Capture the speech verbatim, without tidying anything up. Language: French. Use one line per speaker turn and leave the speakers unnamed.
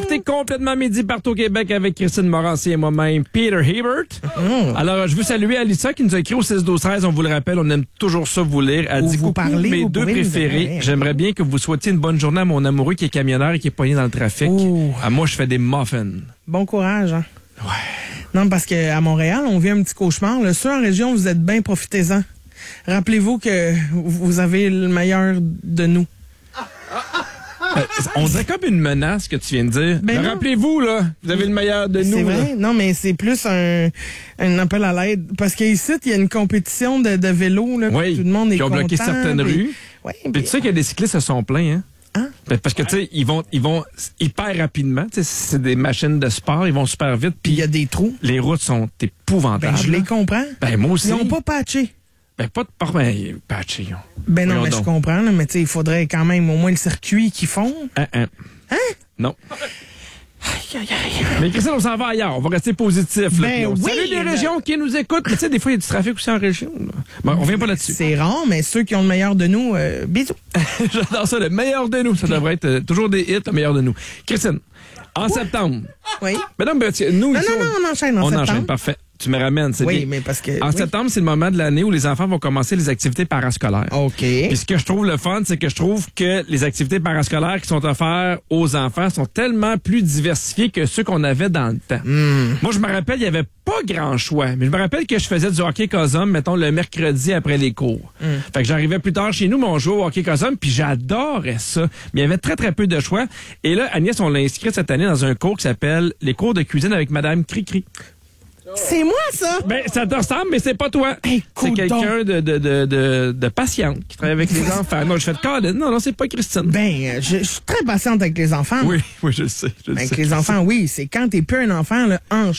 écoutez complètement Midi partout au Québec avec Christine Morancy et moi-même, Peter Hebert. Mm. Alors, je veux saluer Alissa qui nous a écrit au six douze treize. On vous le rappelle, on aime toujours ça vous lire. Elle
Ou
dit
vous
coucou,
parler,
mes
vous
deux
pouvez nous
préférés.
dire.
J'aimerais bien que vous souhaitiez une bonne journée à mon amoureux qui est camionneur et qui est poigné dans le trafic.
Ouh.
À moi, je fais des muffins.
Bon courage, hein?
Ouais.
Non, parce qu'à Montréal, on vit un petit cauchemar. Là. Ceux en région, vous êtes bien, profitez-en. Rappelez-vous que vous avez le meilleur de nous.
Euh, on dirait comme une menace que tu viens de dire.
Ben
Mais rappelez-vous, là, vous avez le meilleur de nous.
C'est
là.
vrai? Non, mais c'est plus un, un appel à l'aide. Parce qu'ici, il y a une compétition de, de vélo. Là,
Oui,
tout le monde est
qui ont bloqué
content,
certaines
puis-
rues.
Ouais,
Puis
puis-
tu sais qu'il y a des cyclistes qui se sont plaints, hein?
Hein?
Ben, parce que, tu sais, ils vont, ils vont hyper rapidement. Tu sais, c'est des machines de sport, ils vont super vite.
Puis il y
Puis
a des trous.
les routes sont épouvantables.
Ben, je les comprends.
Ben, moi aussi.
Ils n'ont pas patché.
Ben, pas de part, ben, patché, ils ont.
Ben non,
Voyons
mais
donc.
je comprends, là, mais tu sais, il faudrait quand même au moins le circuit qu'ils font.
Hein, hein.
Hein?
Non. Mais Christine, on s'en va ailleurs. On va rester positif. là.
Ben
Puis on
oui,
salue les
ben-
régions qui nous écoutent. Mais tu sais, des fois, il y a du trafic aussi en région. là. Bon, on revient pas là-dessus.
C'est rare, mais ceux qui ont le meilleur de nous, euh, bisous.
J'adore ça, le meilleur de nous. Ça devrait être euh, toujours des hits, le meilleur de nous. Christine, en septembre.
Oui.
Mesdames, ben, nous,
Non,
ici,
non, non, on enchaîne en
on
septembre.
enchaîne, parfait. Tu me ramènes, c'est
Oui,
bien.
mais parce que.
En
oui.
septembre, c'est le moment de l'année où les enfants vont commencer les activités parascolaires.
OK.
Puis ce que je trouve le fun, c'est que je trouve que les activités parascolaires qui sont offertes aux enfants sont tellement plus diversifiées que ceux qu'on avait dans le temps.
Mm.
Moi, je me rappelle, il n'y avait pas grand choix. Mais je me rappelle que je faisais du hockey cosum, mettons, le mercredi après les cours.
Mm.
Fait que j'arrivais plus tard chez nous, mais on jouait au hockey cosum, puis j'adorais ça. Mais il y avait très, très peu de choix. Et là, Agnès, on l'a inscrit cette année dans un cours qui s'appelle les cours de cuisine avec Madame Cricri.
C'est moi, ça!
Ben, ça te ressemble, mais c'est pas toi.
Hey,
c'est
coudonc.
quelqu'un de, de, de, de, de patiente qui travaille avec les enfants. Non, je fais de Colin. Non, non, c'est pas Christine.
Ben, euh, je, je suis très patiente avec les enfants.
oui, oui, je le sais. Je le
Avec
sais.
les enfants, oui. C'est quand t'es plus un enfant, là, en